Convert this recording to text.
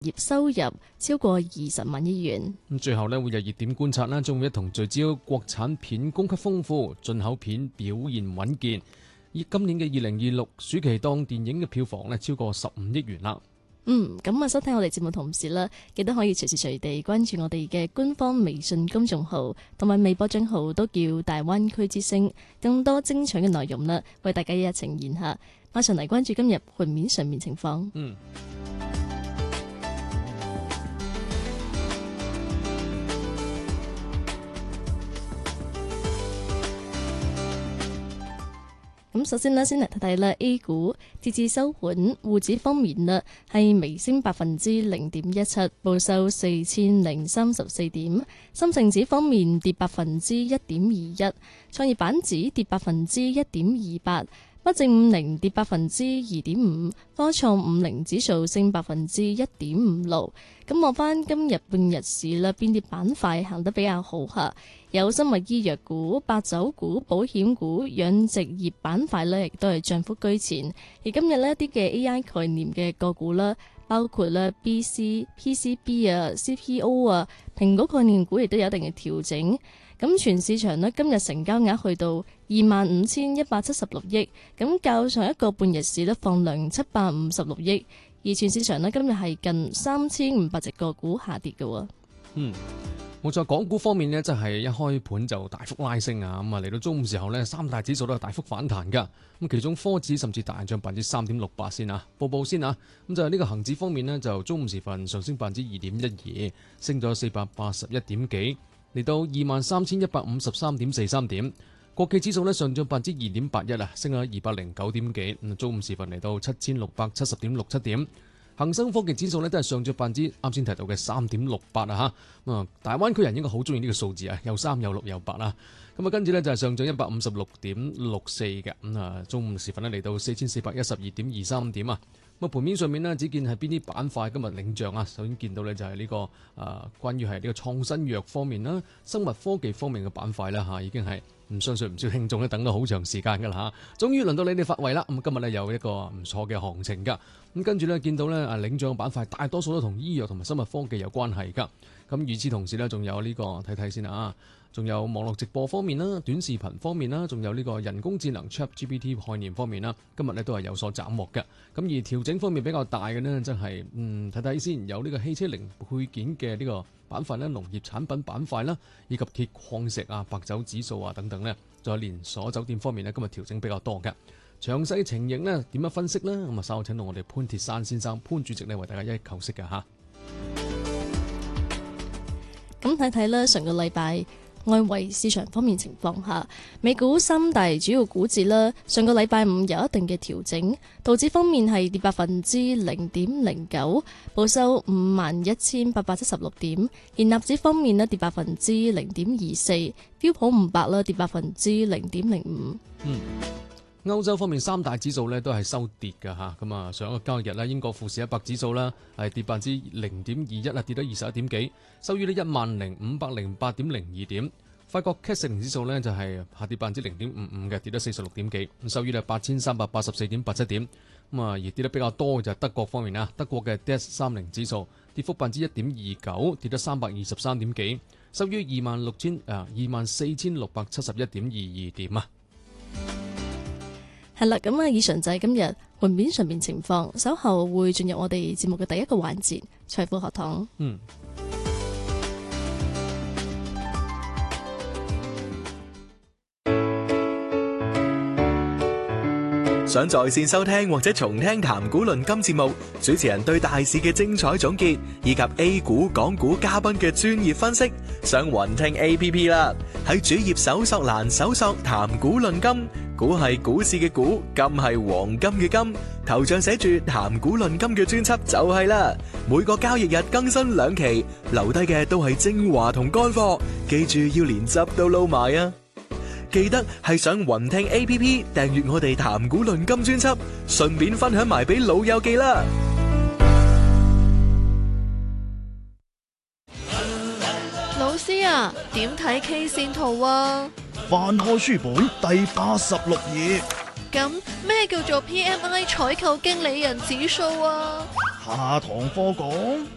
業收入超過20萬億元。 咁最後呢，會有熱點觀察啦，將會一同聚焦國產片供給豐富，進口片表現穩健。以今年嘅2026暑期檔電影嘅票房呢，超過15億元啦。 咁收聽我哋節目同時啦，記得可以隨時隨地關注我哋嘅官方微信公眾號同埋微博賬號，都叫大灣區之聲，更多精彩嘅內容啦，為大家一一呈現下。馬上嚟關注今日盤面上面情況。咁首先呢，先嚟睇睇啦 A 股截至收盤，滬指方面呢係微升0.17%，報收4034點；深證指方面跌1.21%，創業板指跌1.28%。北證50跌2.5%，科創50指數升1.56%。咁望翻今日半日市啦，邊啲板塊行得比較好下？有生物醫藥股、白酒股、保險股、養殖業板塊呢，亦都係漲幅居前。而今日呢，一啲嘅 AI 概念嘅個股啦，包括咧 PCB 啊、CPO 啊、蘋果概念股亦都有一定嘅調整。咁全市場呢，今日成交額去到25,176億，咁較上一個半日市呢，放量756億，而全市場呢，今日係近3500隻個股下跌嘅。 冇錯，港股方面呢，真係一開盤就大幅拉升啊！咁啊，嚟到中午時候呢，三大指數都係大幅反彈噶。咁其中科指甚至大漲3.68%先啊，報先啊。咁就係呢個恒指方面呢，就中午時分上升2.12%，升咗481點幾，嚟到23,153.43點。國企指數呢，上漲2.81%啊，升咗209點幾。咁中午時分嚟到7,670.67點。恒生科技指數呢，都係上漲啱先提到嘅3.68%啊嚇。大灣區人應該好中意呢個數字啊，有3有6有8啦。咁跟住呢，就係上漲156.64嘅。中午時分呢，嚟到4,412.23點啊。盤面上面呢，只見係邊啲板塊今日領漲啊？首先見到呢，就係呢個關於係呢個創新藥方面啦、生物科技方面嘅板塊啦嚇，已經係相信唔少聽眾咧等咗好長時間㗎啦嚇，終於輪到你哋發圍啦！咁今日呢，有一個唔錯嘅行情㗎。咁跟住呢，見到呢領漲嘅板塊大多數都同醫藥同埋生物科技有關係㗎。咁與此同時呢，仲有呢個睇睇先啊。仲有網絡直播方面啦、短視頻方面啦，仲有呢個人工智能 ChatGPT 概念方面啦，今日呢都係有所斬獲嘅。咁而調整方面比較大嘅呢，真係睇睇先，有呢個汽車零配件嘅呢個板塊啦、農業產品板塊啦，以及鐵礦石啊、白酒指數啊等等呢，仲有連鎖酒店方面呢，今日調整比較多嘅。詳細情形呢點樣分析呢？咁啊，稍後請到我哋潘鐵珊先生潘主席呢，為大家一一構析嘅嚇。 咁睇睇啦，上個禮拜外圍市場方面情況下，美股三大主要股指啦，上個禮拜五有一定嘅調整，道指方面係跌0.09%，報收51,876點；而納指方面呢跌0.24%，標普500啦跌0.05%。 歐洲方面三大指數咧都係收跌㗎嚇，咁啊上一個交易日咧，英國富時100指數啦係跌0.21%啊，跌咗21點幾，收於呢10,508.02點。法國 CAC 40指數咧就係下跌0.55%嘅，跌咗46點幾，咁收於8,384.87點。咁啊而跌得比較多就係德國方面啊，德國嘅 DAX 30指數跌幅1.29%，跌咗323點幾，收於24,671.22點啊。 係啦，咁以上就係今日盤面上面情況，稍後會進入我哋節目嘅第一個環節財富學堂。 想在線收聽或者重聽談股論金節目，主持人對大市嘅精彩總結，以及 A 股、港股嘉賓嘅專業分析，上雲聽 APP 啦。喺主頁搜索欄搜索談股論金，股係股市嘅股，金係黃金嘅金，頭像寫住談股論金嘅專輯就係啦。每個交易日更新2期，留低嘅都係精華同乾貨，記住要連汁都撈埋啊！記得係上雲聽 APP 訂閱我哋談股論金專輯，順便分享埋俾老友記啦。 老師啊，點睇 K 線圖啊？ 翻開書本第86頁。 咁咩叫做 PMI 採購經理人指數啊？ 下堂課講。